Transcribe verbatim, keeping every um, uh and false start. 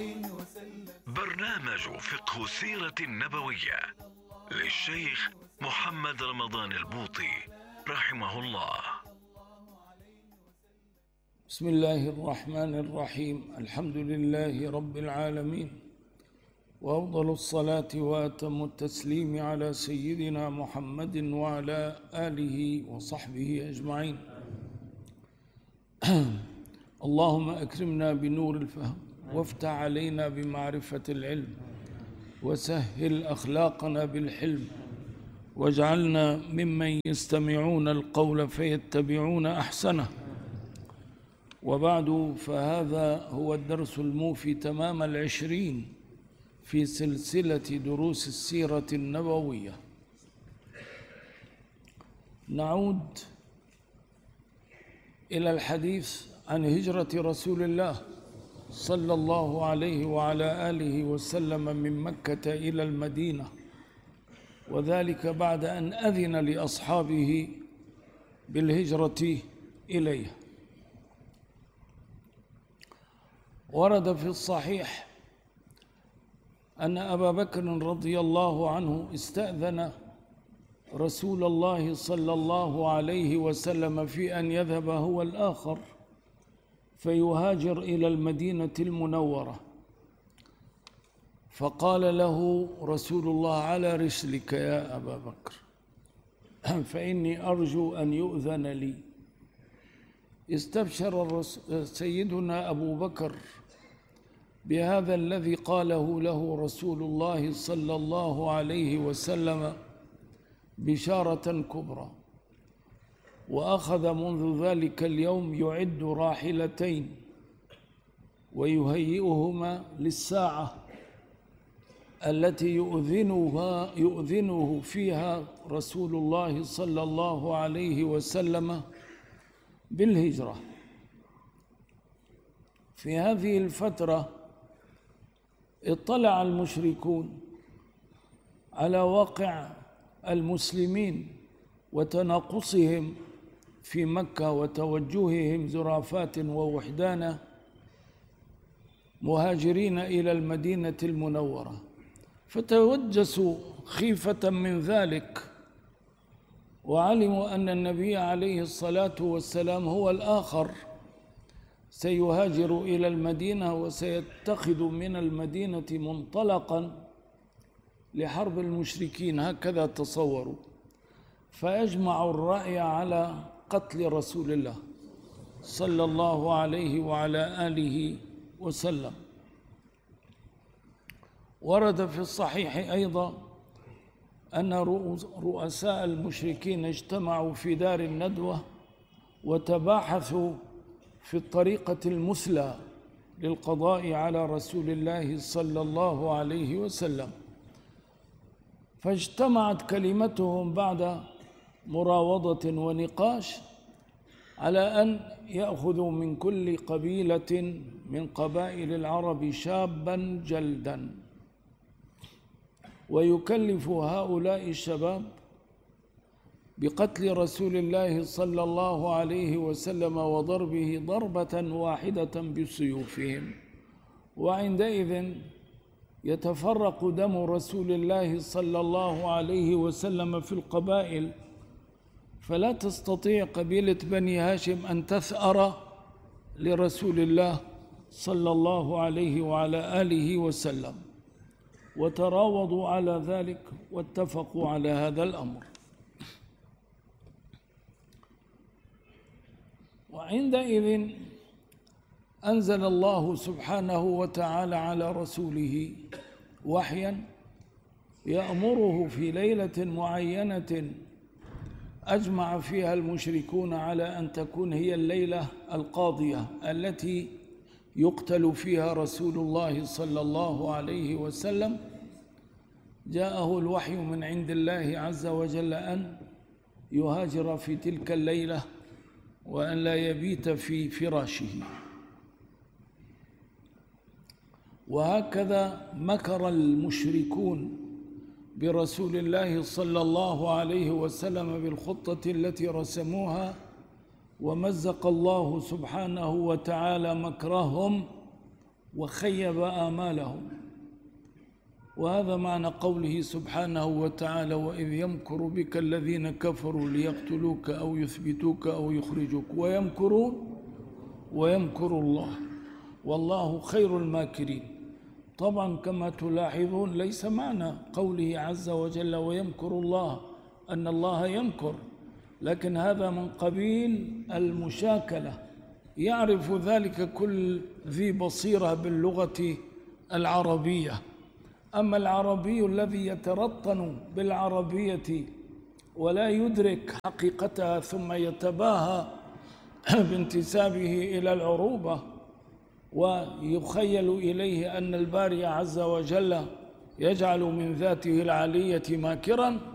برنامج فقه السيرة النبوية للشيخ محمد رمضان البوطي رحمه الله. بسم الله الرحمن الرحيم. الحمد لله رب العالمين، وأفضل الصلاة وأتم التسليم على سيدنا محمد وعلى آله وصحبه أجمعين. اللهم أكرمنا بنور الفهم، وافتح علينا بمعرفة العلم، وسهل أخلاقنا بالحلم، واجعلنا ممن يستمعون القول فيتبعون أحسنه. وبعد، فهذا هو الدرس الموفي تمام العشرين في سلسلة دروس السيرة النبوية. نعود إلى الحديث عن هجرة رسول الله صلى الله عليه وعلى آله وسلم من مكة إلى المدينة، وذلك بعد أن أذن لأصحابه بالهجرة إليه. ورد في الصحيح أن أبا بكر رضي الله عنه استأذن رسول الله صلى الله عليه وسلم في أن يذهب هو الآخر فيهاجر إلى المدينة المنورة، فقال له رسول الله: على رسلك يا أبا بكر، فإني أرجو أن يؤذن لي. استبشر سيدنا أبو بكر بهذا الذي قاله له رسول الله صلى الله عليه وسلم بشارة كبرى، وأخذ منذ ذلك اليوم يعد راحلتين ويهيئهما للساعة التي يؤذنها يؤذنه فيها رسول الله صلى الله عليه وسلم بالهجرة. في هذه الفترة اطلع المشركون على واقع المسلمين وتناقصهم في مكة وتوجههم زرافات ووحدانا مهاجرين إلى المدينة المنورة، فتوجسوا خيفة من ذلك، وعلموا أن النبي عليه الصلاة والسلام هو الآخر سيهاجر إلى المدينة وسيتخذ من المدينة منطلقا لحرب المشركين، هكذا تصوروا، فأجمعوا الرأي على قتل رسول الله صلى الله عليه وعلى آله وسلم. ورد في الصحيح أيضا أن رؤساء المشركين اجتمعوا في دار الندوة وتباحثوا في الطريقة المثلى للقضاء على رسول الله صلى الله عليه وسلم، فاجتمعت كلمتهم بعد مراوضة ونقاش على أن يأخذوا من كل قبيلة من قبائل العرب شابا جلدا، ويكلفوا هؤلاء الشباب بقتل رسول الله صلى الله عليه وسلم وضربه ضربة واحدة بسيوفهم، وعندئذ يتفرق دم رسول الله صلى الله عليه وسلم في القبائل، فلا تستطيع قبيلة بني هاشم أن تثأر لرسول الله صلى الله عليه وعلى آله وسلم، وتراوضوا على ذلك واتفقوا على هذا الأمر. وعندئذ أنزل الله سبحانه وتعالى على رسوله وحيا يأمره في ليلة معينة أجمع فيها المشركون على أن تكون هي الليلة القاضية التي يقتل فيها رسول الله صلى الله عليه وسلم. جاءه الوحي من عند الله عز وجل أن يهاجر في تلك الليلة وأن لا يبيت في فراشه. وهكذا مكر المشركون برسول الله صلى الله عليه وسلم بالخطة التي رسموها، ومزق الله سبحانه وتعالى مكرهم وخيب آمالهم. وهذا معنى قوله سبحانه وتعالى: وإذ يمكر بك الذين كفروا ليقتلوك أو يثبتوك أو يخرجوك ويمكرون ويمكر الله والله خير الماكرين. طبعا كما تلاحظون ليس معنى قوله عز وجل ويمكر الله أن الله يمكر، لكن هذا من قبيل المشاكلة، يعرف ذلك كل ذي بصيرة باللغة العربية. أما العربي الذي يترطن بالعربية ولا يدرك حقيقتها ثم يتباهى بانتسابه إلى العروبة ويخيل إليه أن الباري عز وجل يجعل من ذاته العلية ماكرا،